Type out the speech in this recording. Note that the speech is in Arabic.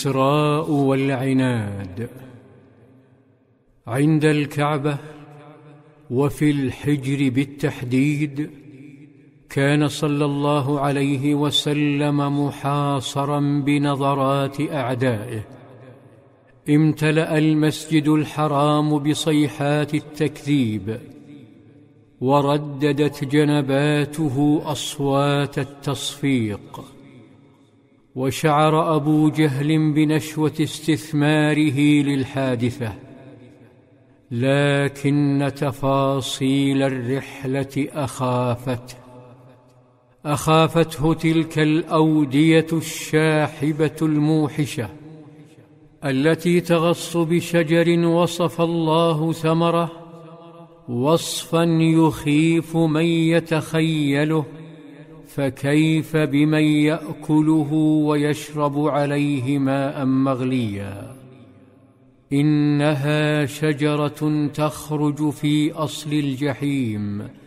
الإسراء والعناد. عند الكعبة وفي الحجر بالتحديد كان صلى الله عليه وسلم محاصرا بنظرات أعدائه. امتلأ المسجد الحرام بصيحات التكذيب، ورددت جنباته أصوات التصفيق، وشعر أبو جهل بنشوة استثماره للحادثة، لكن تفاصيل الرحلة أخافته تلك الأودية الشاحبة الموحشة التي تغص بشجر وصف الله ثمره وصفا يخيف من يتخيله، فكيف بمن يأكله ويشرب عليه ماء مغليا؟ إنها شجرة تخرج في أصل الجحيم